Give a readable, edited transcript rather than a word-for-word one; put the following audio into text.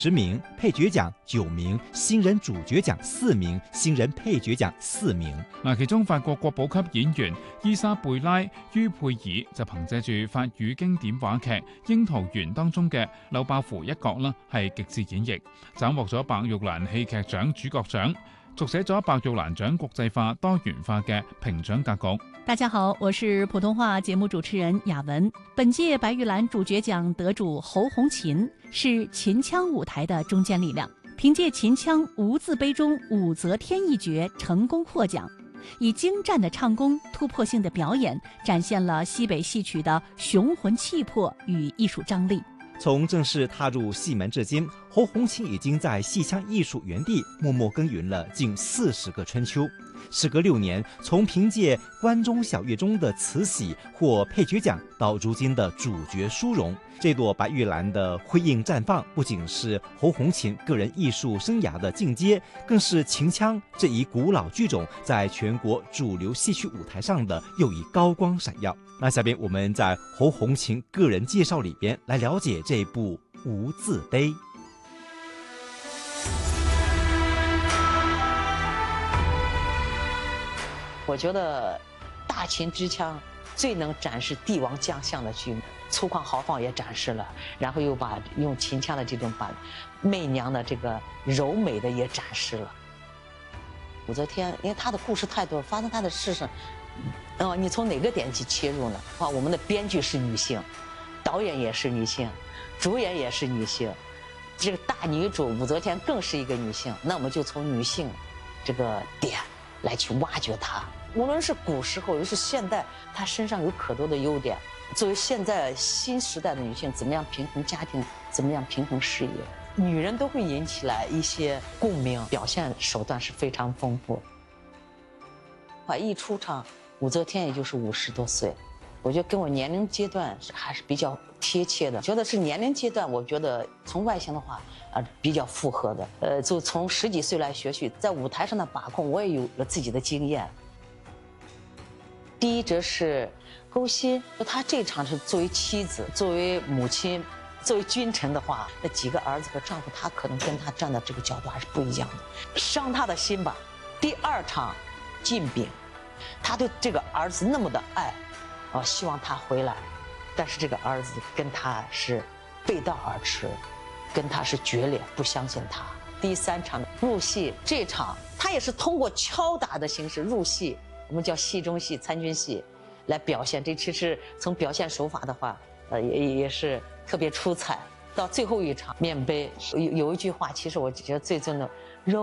名，配角獎9名，新人主角獎4名，新人配角獎4名。 其中法國國寶級演員伊莎貝拉·于佩爾就憑借住法語經典話劇《櫻桃園》當中嘅劉爆符一角啦，係極致演繹，斬獲咗白玉蘭戲劇獎主角獎，續寫咗白玉蘭獎國際化多元化嘅評獎格局。 大家好，我是普通話節目主持人雅文。本屆白玉蘭主角獎得主侯鴻琴是秦腔舞台的中堅力量，憑借秦腔《無字碑》中武則天一角成功獲獎，以精湛的唱功、突破性的表演，展現了西北戲曲的雄渾氣魄與藝術張力。 從正式踏入戲門至今，侯鴻琴已經在戲腔藝術園地默默耕耘了近40個春秋。時隔6年，從憑借關中小月中的慈禧獲配角獎，到如今的主角殊榮，這朵白玉蘭的輝映綻放，不僅是侯鴻琴個人藝術生涯的進階，更是秦腔這一古老劇種在全國主流戲曲舞台上的又一高光閃耀。那下邊我們在侯鴻琴個人介紹裏邊來了解這部《無字碑》。 我覺得大秦之腔最能展示帝王將相的劇目，粗獷豪放也展示了，然後又用秦腔的這種把媚娘的這個柔美的也展示了。武則天，因為她的故事太多，發生她的事上，你從哪個點去切入呢？我們的編劇是女性，導演也是女性，主演也是女性，這個大女主武則天更是一個女性，那我們就從女性這個點來去挖掘她。無論是古時候，尤其是現代，她身上有可多的優點。作為現在新時代的女性，怎麼樣平衡家庭，怎麼樣平衡事業，女人都會引起來一些共鳴，表現手段是非常豐富。一出場，武則天也就是50多歲，我覺得跟我年齡階段還是比較貼切的。覺得是年齡階段，我覺得從外形的話，比較符合的。就從10幾歲來學習，在舞台上的把控，我也有了自己的經驗。第一則是勾心，她這場是作為妻子、作為母親、作為君臣的話，那幾個兒子和丈夫，她可能跟她站的這個角度還是不一樣的，傷她的心吧。第二場晉鄙，她對這個兒子那麼的愛，希望他回來，但是這個兒子跟他是背道而馳，跟他是決裂，不相信他。第三場入戲，這場他也是通過敲打的形式入戲，我們叫戲中戲、參軍戲，來表現。這其實從表現手法的話，也是特別出彩。到最後一場面碑，有一句話，其實我覺得最真的。